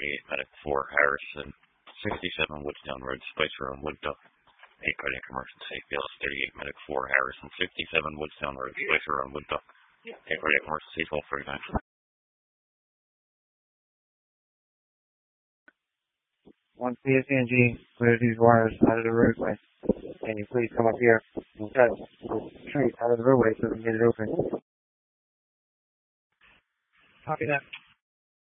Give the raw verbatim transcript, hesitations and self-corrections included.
thirty-eight, Medic four, Harrison, sixty-seven Woodstown Road, Spicer and Wood Duck. eight cardiac emergency, B L S thirty-eight, Medic four, Harrison, sixty-seven Woodstown Road, Spicer and Wood Duck. eight cardiac emergency, twelve thirty-nine. One P S N G, clear these wires out of the roadway. Can you please come up here and cut the tree out of the roadway so we can get it open? Copy that.